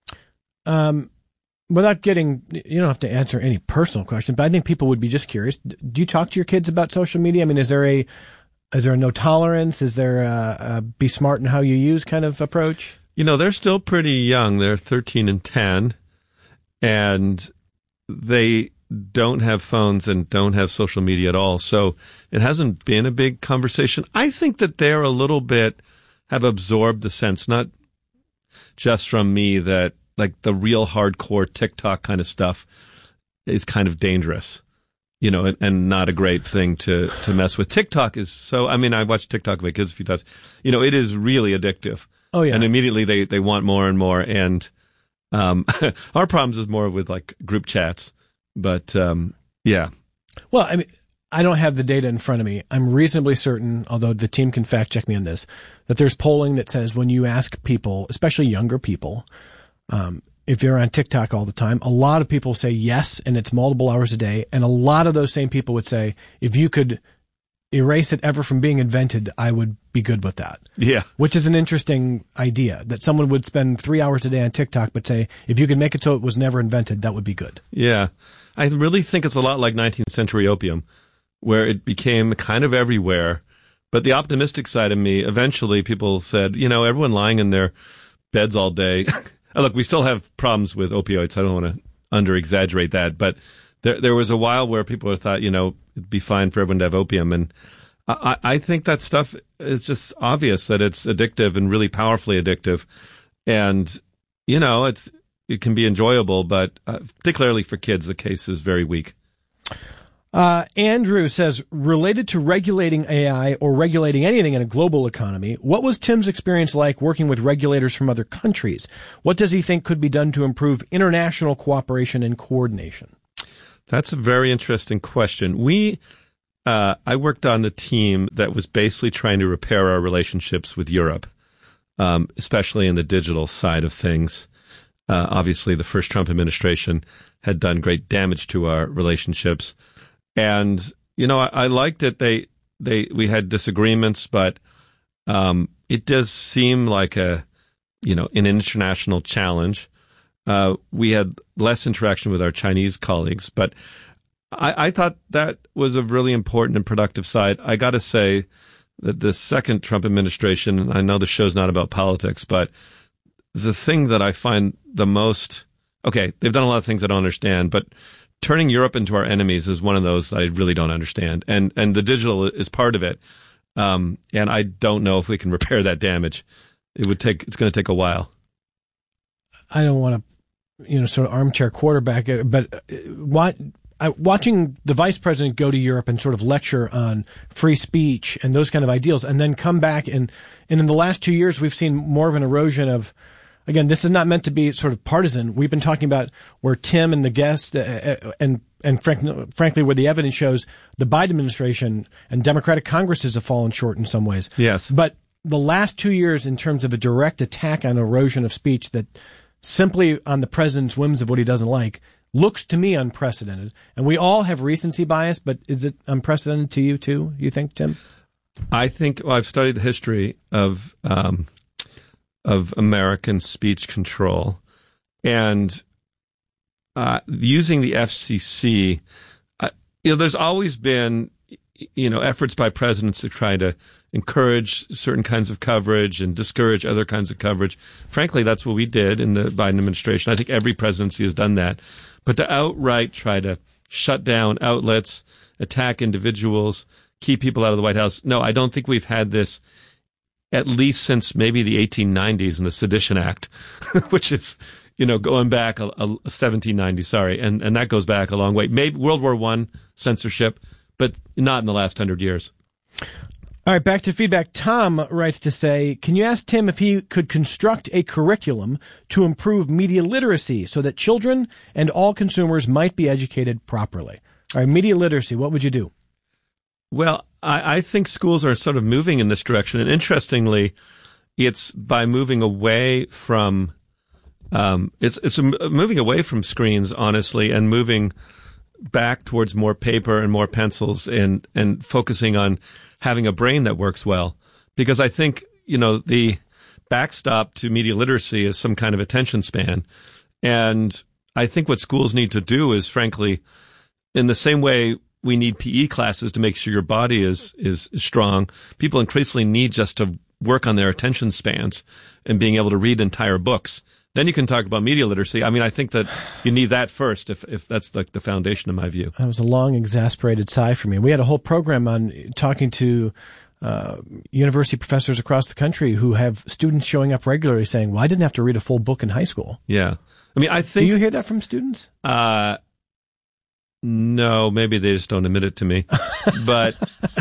S2: Um,
S1: Without getting, you don't have to answer any personal question, but I think people would be just curious. Do you talk to your kids about social media? I mean, is there a, is there a no tolerance? Is there a, a be smart in how you use kind of approach?
S2: You know, they're still pretty young. They're thirteen and ten, and they don't have phones and don't have social media at all. So it hasn't been a big conversation. I think that they're a little bit, have absorbed the sense, not just from me, that like the real hardcore TikTok kind of stuff is kind of dangerous, you know, and, and not a great thing to, to mess with. TikTok is so, I mean, I watched TikTok with my kids a few times. You know, it is really addictive.
S1: Oh, yeah.
S2: And immediately they, they want more and more. And um, our problems is more with like group chats. But um, yeah.
S1: Well, I mean, I don't have the data in front of me. I'm reasonably certain, although the team can fact check me on this, that there's polling that says when you ask people, especially younger people, Um, if you're on TikTok all the time, a lot of people say yes, and it's multiple hours a day. And a lot of those same people would say, if you could erase it ever from being invented, I would be good with that.
S2: Yeah.
S1: Which is an interesting idea, that someone would spend three hours a day on TikTok, but say, if you could make it so it was never invented, that would be good.
S2: Yeah. I really think it's a lot like nineteenth century opium, where it became kind of everywhere. But the optimistic side of me, eventually people said, you know, everyone lying in their beds all day. Look, we still have problems with opioids. I don't want to under-exaggerate that. But there there was a while where people thought, you know, it'd be fine for everyone to have opium. And I, I think that stuff is just obvious that it's addictive and really powerfully addictive. And, you know, it's it can be enjoyable, but uh, particularly for kids, the case is very weak.
S1: Uh, Andrew says, related to regulating A I or regulating anything in a global economy, what was Tim's experience like working with regulators from other countries? What does he think could be done to improve international cooperation and coordination?
S2: That's a very interesting question. We, uh, I worked on the team that was basically trying to repair our relationships with Europe, um, especially in the digital side of things. Uh, obviously, the first Trump administration had done great damage to our relationships. And, you know, I, I liked it. They, they, we had disagreements, but um, it does seem like a, you know, an international challenge. Uh, we had less interaction with our Chinese colleagues, but I, I thought that was a really important and productive side. I got to say that the second Trump administration, and I know the show's not about politics, but the thing that I find the most, okay, they've done a lot of things I don't understand, but turning Europe into our enemies is one of those that I really don't understand. And and the digital is part of it. Um, and I don't know if we can repair that damage. It would take, it's going to take a while.
S1: I don't want to, you know, sort of armchair quarterback, but what, I, watching the vice president go to Europe and sort of lecture on free speech and those kind of ideals, and then come back and, and in the last two years, we've seen more of an erosion of, again, this is not meant to be sort of partisan. We've been talking about where Tim and the guests uh, and and frank, frankly, where the evidence shows the Biden administration and Democratic Congresses have fallen short in some ways.
S2: Yes.
S1: But the last two years in terms of a direct attack on erosion of speech that simply on the president's whims of what he doesn't like looks to me unprecedented. And we all have recency bias, but is it unprecedented to you too, you think, Tim?
S2: I think, well, I've studied the history of um, of American speech control, and uh, using the F C C, uh, you know, there's always been, you know, efforts by presidents to try to encourage certain kinds of coverage and discourage other kinds of coverage. Frankly, that's what we did in the Biden administration. I think every presidency has done that. But to outright try to shut down outlets, attack individuals, keep people out of the White House, no, I don't think we've had this at least since maybe the eighteen nineties and the Sedition Act, which is, you know, going back a, a seventeen ninety, sorry, and, and that goes back a long way. Maybe World War One censorship, but not in the last hundred years.
S1: All right, back to feedback. Tom writes to say, can you ask Tim if he could construct a curriculum to improve media literacy so that children and all consumers might be educated properly? All right, media literacy, what would you do?
S2: Well, I, I think schools are sort of moving in this direction. And interestingly, it's by moving away from, um, it's, it's a, moving away from screens, honestly, and moving back towards more paper and more pencils and, and focusing on having a brain that works well. Because I think, you know, the backstop to media literacy is some kind of attention span. And I think what schools need to do is, frankly, in the same way we need P E classes to make sure your body is, is strong, people increasingly need just to work on their attention spans and being able to read entire books. Then you can talk about media literacy. I mean, I think that you need that first, if if that's like the foundation, in my view.
S1: That was a long, exasperated sigh for me. We had a whole program on talking to uh, university professors across the country who have students showing up regularly saying, well, I didn't have to read a full book in high school.
S2: Yeah. I mean, I think...
S1: Do you hear that from students?
S2: Uh, no, maybe they just don't admit it to me. But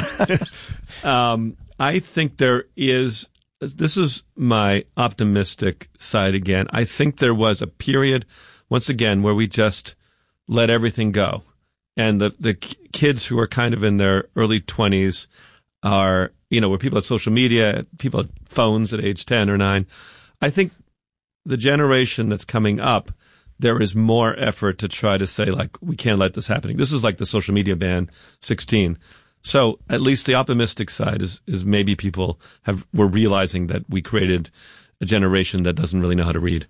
S2: um, I think there is... This is my optimistic side again. I think there was a period, once again, where we just let everything go. And the, the kids who are kind of in their early twenties are, you know, where people have social media, people have phones at age ten or nine. I think the generation that's coming up, there is more effort to try to say, like, we can't let this happen. This is like the social media ban sixteen. So at least the optimistic side is, is maybe people have were realizing that we created a generation that doesn't really know how to read.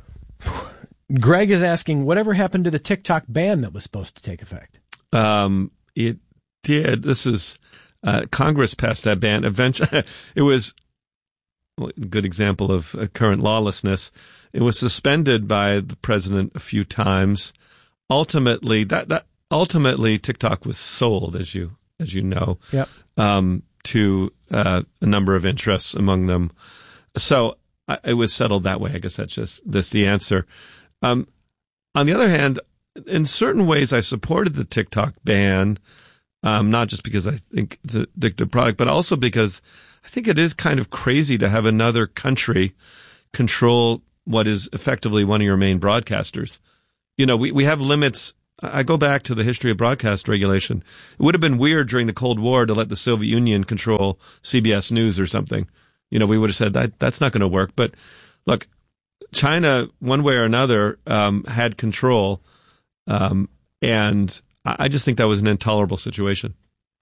S1: Greg is asking, whatever happened to the TikTok ban that was supposed to take effect?
S2: Um, it did. This is uh, Congress passed that ban. Eventually, it was a good example of uh, current lawlessness. It was suspended by the president a few times. Ultimately, that that ultimately TikTok was sold, as you. as you know,
S1: yep.
S2: um, to uh, a number of interests among them. So I, it was settled that way. I guess that's just that's the answer. Um, on the other hand, in certain ways, I supported the TikTok ban, um, not just because I think it's an addictive product, but also because I think it is kind of crazy to have another country control what is effectively one of your main broadcasters. You know, we, we have limits. I go back to the history of broadcast regulation. It would have been weird during the Cold War to let the Soviet Union control C B S News or something. You know, we would have said that that's not going to work. But look, China, one way or another, um, had control. Um, and I just think that was an intolerable situation.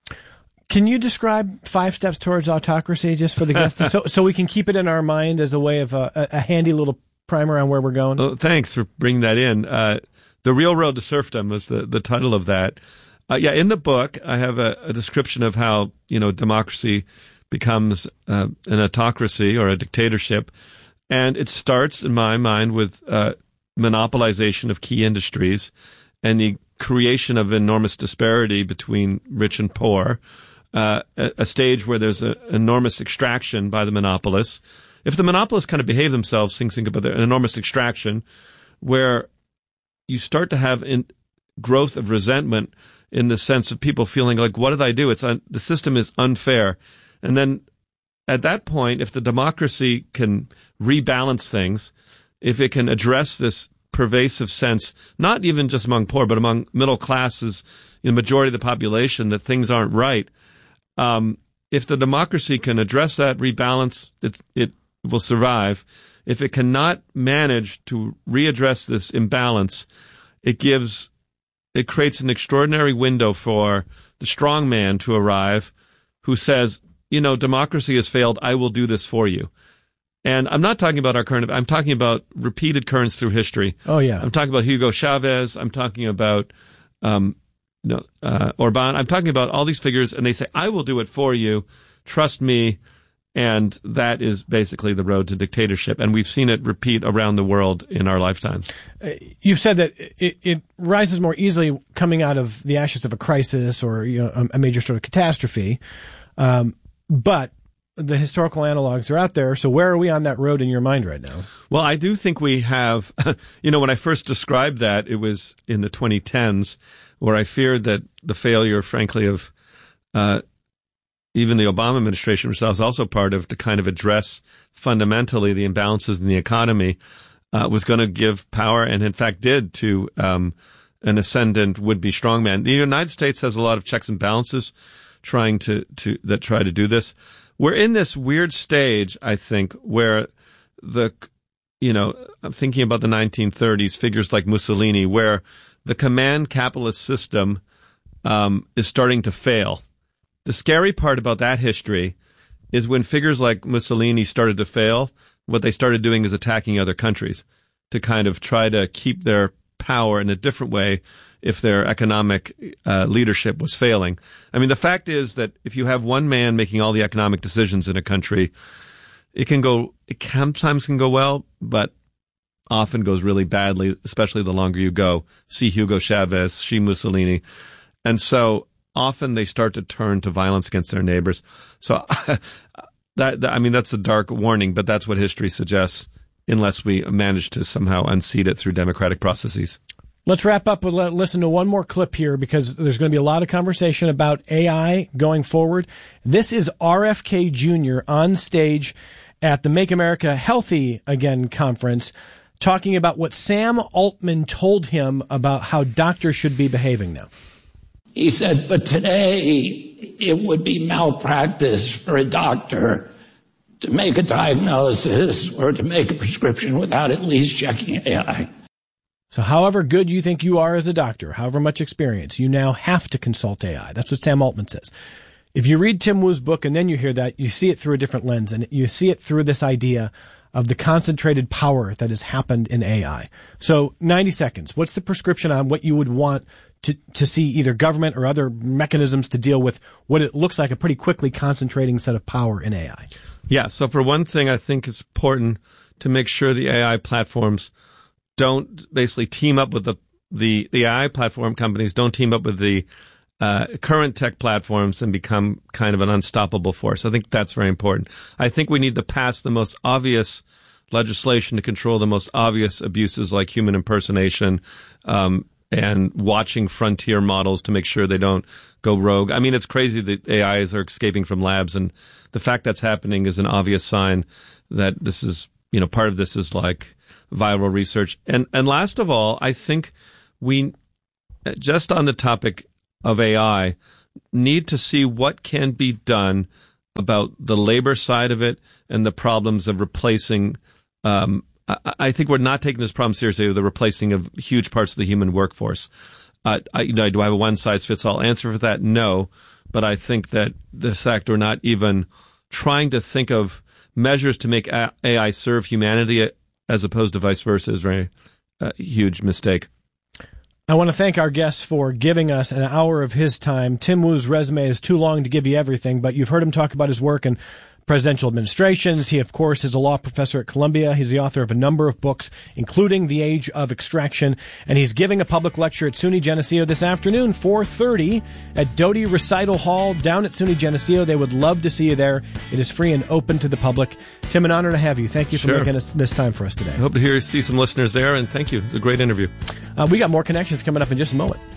S1: Can you describe Five Steps Towards Autocracy just for the guests, so so we can keep it in our mind as a way of a, a handy little primer on where we're going?
S2: Oh, thanks for bringing that in. Uh, The Real Road to Serfdom was the, the title of that. Uh, yeah, in the book, I have a, a description of how, you know, democracy becomes uh, an autocracy or a dictatorship. And it starts, in my mind, with uh, monopolization of key industries and the creation of enormous disparity between rich and poor. Uh, a, a stage where there's an enormous extraction by the monopolists. If the monopolists kind of behave themselves, things think about an enormous extraction where you start to have in growth of resentment in the sense of people feeling like, what did I do? It's un- the system is unfair. And then at that point, if the democracy can rebalance things, if it can address this pervasive sense, not even just among poor, but among middle classes, the majority of the population, that things aren't right, Um, if the democracy can address that, rebalance, it, it will survive. If it cannot manage to readdress this imbalance, it gives, it creates an extraordinary window for the strong man to arrive who says, you know, democracy has failed. I will do this for you. And I'm not talking about our current, I'm talking about repeated currents through history.
S1: Oh, yeah.
S2: I'm talking about Hugo Chavez. I'm talking about, um, No, uh, Orban. I'm talking about all these figures, and they say, I will do it for you. Trust me. And that is basically the road to dictatorship. And we've seen it repeat around the world in our lifetimes.
S1: Uh, you've said that it, it rises more easily coming out of the ashes of a crisis or, you know, a, a major sort of catastrophe. Um, but the historical analogs are out there. So where are we on that road in your mind right now?
S2: Well, I do think we have, you know, when I first described that, it was in the twenty tens, where I feared that the failure, frankly, of uh, even the Obama administration, which I was also part of, to kind of address fundamentally the imbalances in the economy, uh, was going to give power, and in fact did, to um, an ascendant would-be strongman. The United States has a lot of checks and balances trying to, to that try to do this. We're in this weird stage, I think, where the, you know, I'm thinking about the nineteen thirties, figures like Mussolini, where the command capitalist system um, is starting to fail. The scary part about that history is when figures like Mussolini started to fail, what they started doing is attacking other countries to kind of try to keep their power in a different way if their economic uh, leadership was failing. I mean, the fact is that if you have one man making all the economic decisions in a country, it can go, it sometimes can go well, but often goes really badly, especially the longer you go. See Hugo Chavez, see Mussolini. And so often they start to turn to violence against their neighbors. So that, that, I mean, that's a dark warning, but that's what history suggests unless we manage to somehow unseat it through democratic processes.
S1: Let's wrap up with listen to one more clip here because there's going to be a lot of conversation about A I going forward. This is R F K Junior on stage at the Make America Healthy Again conference, talking about what Sam Altman told him about how doctors should be behaving now.
S4: He said, but today it would be malpractice for a doctor to make a diagnosis or to make a prescription without at least checking A I.
S1: So however good you think you are as a doctor, however much experience, you now have to consult A I. That's what Sam Altman says. If you read Tim Wu's book and then you hear that, you see it through a different lens, and you see it through this idea of the concentrated power that has happened in A I. So ninety seconds. What's the prescription on what you would want to, to see either government or other mechanisms to deal with what it looks like a pretty quickly concentrating set of power in A I?
S2: Yeah. So for one thing, I think it's important to make sure the A I platforms don't basically team up with the, the, the A I platform companies, don't team up with the uh, current tech platforms and become kind of an unstoppable force. I think that's very important. I think we need to pass the most obvious legislation to control the most obvious abuses like human impersonation, um, and watching frontier models to make sure they don't go rogue. I mean, it's crazy that A Is are escaping from labs, and the fact that's happening is an obvious sign that this is, you know, part of this is like viral research. And and last of all, I think we, just on the topic of A I, need to see what can be done about the labor side of it and the problems of replacing. Um, I, I think we're not taking this problem seriously, the replacing of huge parts of the human workforce. Uh, I, you know, do I have a one-size-fits-all answer for that? No. But I think that the fact we're not even trying to think of measures to make A I serve humanity as opposed to vice versa is a, a huge mistake.
S1: I want to thank our guest for giving us an hour of his time. Tim Wu's resume is too long to give you everything, but you've heard him talk about his work in presidential administrations. He, of course, is a law professor at Columbia. He's the author of a number of books, including The Age of Extraction, and he's giving a public lecture at SUNY Geneseo this afternoon, four thirty, at Doty Recital Hall down at SUNY Geneseo. They would love to see you there. It is free and open to the public. Tim, an honor to have you. Thank you for
S2: Sure.
S1: making us this time for us today.
S2: I hope to hear see some listeners there, and thank you. It's a great interview.
S1: Uh, we got more connections coming up in just a moment.